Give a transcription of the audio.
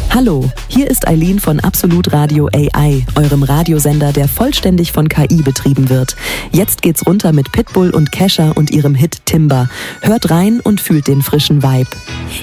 Hallo, hier ist Eileen von Absolut Radio AI, eurem Radiosender, der vollständig von KI betrieben wird. Jetzt geht's runter mit Pitbull und Kesha und ihrem Hit Timber. Hört rein und fühlt den frischen Vibe.